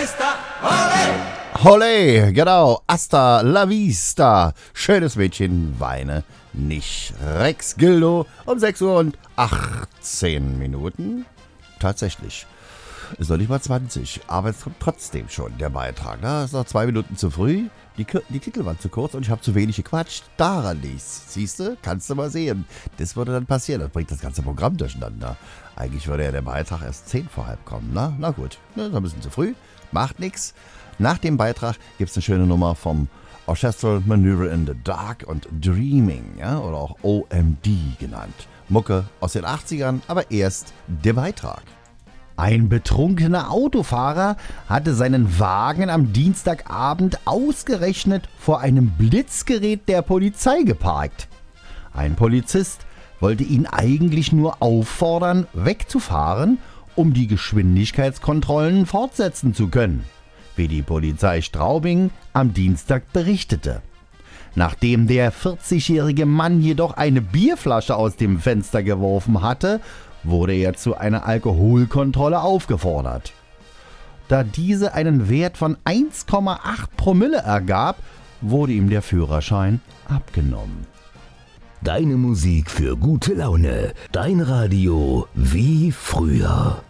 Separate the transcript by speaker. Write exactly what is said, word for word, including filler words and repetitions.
Speaker 1: vista, olé!
Speaker 2: Holle, genau, hasta la vista. Schönes Mädchen, weine nicht. Rex Gildo um sechs Uhr und achtzehn Minuten. Tatsächlich. Ist noch nicht mal zwanzig, aber es kommt trotzdem schon der Beitrag. Da ist noch zwei Minuten zu früh. Die, die Titel waren zu kurz und ich habe zu wenig gequatscht. Daran liegt's. Siehst du? Kannst du mal sehen. Das würde dann passieren. Das bringt das ganze Programm durcheinander. Eigentlich würde ja der Beitrag erst zehn vor halb kommen. Na, na gut, ne, ist ein bisschen zu früh. Macht nichts. Nach dem Beitrag gibt es eine schöne Nummer vom Orchestral Maneuver in the Dark und Dreaming, ja, oder auch O M D genannt. Mucke aus den achtzigern, aber erst der Beitrag. Ein betrunkener Autofahrer hatte seinen Wagen am Dienstagabend ausgerechnet vor einem Blitzgerät der Polizei geparkt. Ein Polizist wollte ihn eigentlich nur auffordern, wegzufahren, um die Geschwindigkeitskontrollen fortsetzen zu können, wie die Polizei Straubing am Dienstag berichtete. Nachdem der vierzigjährige Mann jedoch eine Bierflasche aus dem Fenster geworfen hatte, wurde er zu einer Alkoholkontrolle aufgefordert. Da diese einen Wert von eins Komma acht Promille ergab, wurde ihm der Führerschein abgenommen.
Speaker 3: Deine Musik für gute Laune. Dein Radio wie früher.